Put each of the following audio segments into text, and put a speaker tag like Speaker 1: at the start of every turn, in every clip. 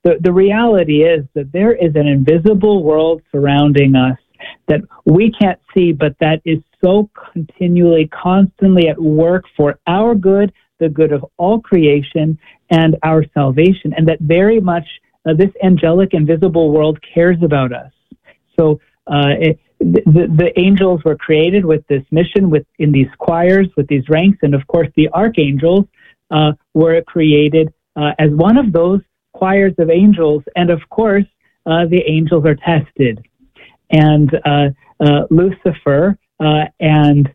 Speaker 1: the reality is that there is an invisible world surrounding us that we can't see, but that is so continually, constantly at work for our good, the good of all creation, and our salvation, and that very much this angelic invisible world cares about us. So the angels were created with this mission, in these choirs, with these ranks, and of course the archangels were created as one of those choirs of angels, and of course the angels are tested. And Lucifer and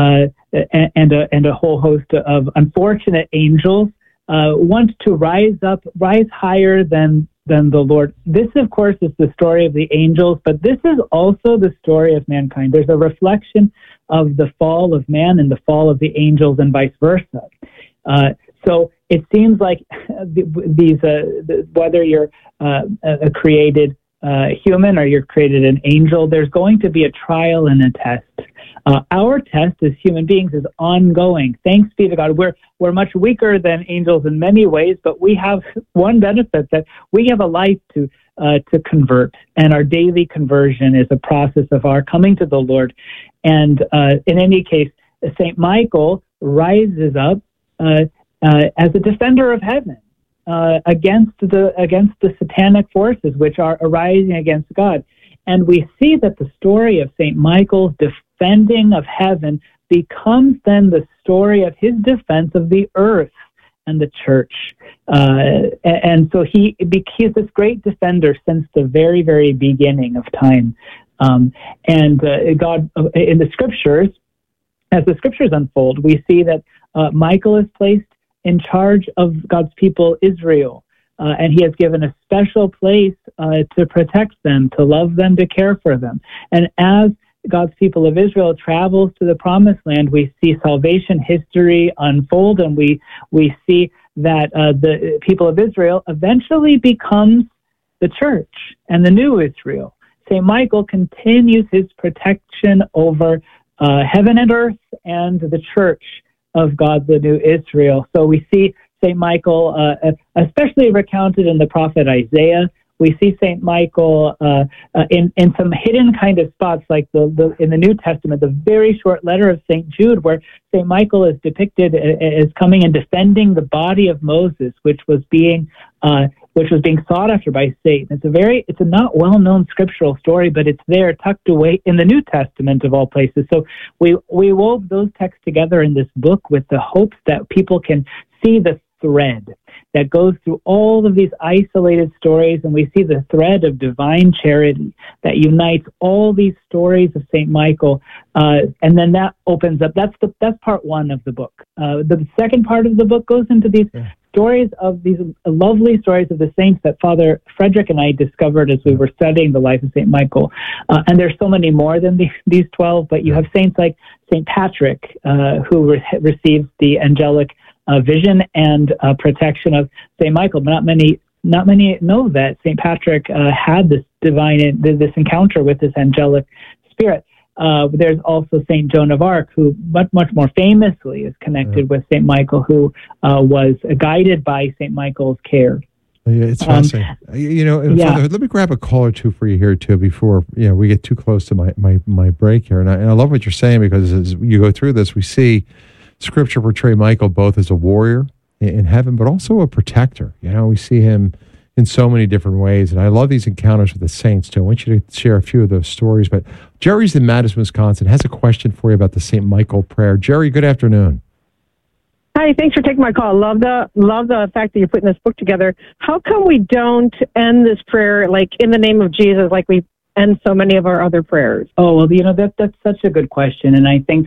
Speaker 1: a whole host of unfortunate angels want to rise higher than the Lord. This, of course, is the story of the angels, but this is also the story of mankind. There's a reflection of the fall of man and the fall of the angels, and vice versa. So it seems like whether you're a created human or you're created an angel, there's going to be a trial and a test. Our test as human beings is ongoing. Thanks be to God. We're much weaker than angels in many ways, but we have one benefit, that we have a life to convert, and our daily conversion is a process of our coming to the Lord. And in any case, Saint Michael rises up as a defender of heaven against the satanic forces which are arising against God. And we see that the story of Saint Michael's defending of heaven becomes then the story of his defense of the earth and the church. And so he's this great defender since the very, very beginning of time. And God, in the scriptures, as the scriptures unfold, we see that Michael is placed in charge of God's people, Israel. And he has given a special place to protect them, to love them, to care for them. And as God's people of Israel travels to the promised land, we see salvation history unfold, and we see that the people of Israel eventually becomes the church and the new Israel. St. Michael continues his protection over heaven and earth and the church of God, the new Israel. So we see St. Michael, especially recounted in the prophet Isaiah. We see St. Michael in some hidden kind of spots, like in the New Testament, the very short letter of St. Jude, where St. Michael is depicted as coming and defending the body of Moses, which was being sought after by Satan. It's a not well-known scriptural story, but it's there tucked away in the New Testament of all places. So we wove those texts together in this book with the hopes that people can see the thread that goes through all of these isolated stories, and we see the thread of divine charity that unites all these stories of St. Michael, and then that opens up. That's part one of the book. The second part of the book goes into these stories of these lovely stories of the saints that Father Frederick and I discovered as we were studying the life of St. Michael. And there's so many more than these 12, but you have saints like St. Patrick, who receives the angelic vision and protection of St. Michael. But not many know that St. Patrick had this encounter with this angelic spirit. There's also St. Joan of Arc, who much more famously is connected with St. Michael, who was guided by St. Michael's care.
Speaker 2: Yeah, it's fascinating. Father, let me grab a call or two for you here too before we get too close to my break here. And I love what you're saying, because as you go through this, we see Scripture portray Michael both as a warrior in heaven, but also a protector. We see him in so many different ways, and I love these encounters with the saints too. I want you to share a few of those stories. But Jerry's in Madison, Wisconsin, has a question for you about the St. Michael prayer. Jerry, good afternoon.
Speaker 3: Hi, thanks for taking my call. Love the fact that you're putting this book together. How come we don't end this prayer like in the name of Jesus, like we end so many of our other prayers?
Speaker 1: Oh, well, that's such a good question, and I think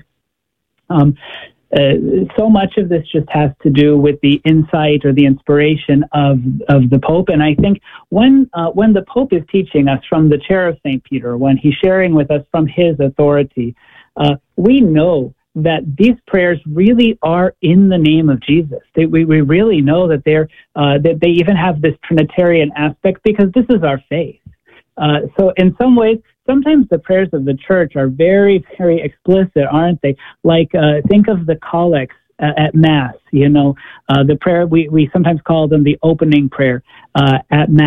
Speaker 1: so much of this just has to do with the insight or the inspiration of the Pope. And I think when the Pope is teaching us from the chair of St. Peter, when he's sharing with us from his authority, we know that these prayers really are in the name of Jesus. We really know that that they even have this Trinitarian aspect, because this is our faith. So in some ways, sometimes the prayers of the church are very, very explicit, aren't they? Like, think of the collects at Mass, the prayer, we sometimes call them the opening prayer at Mass.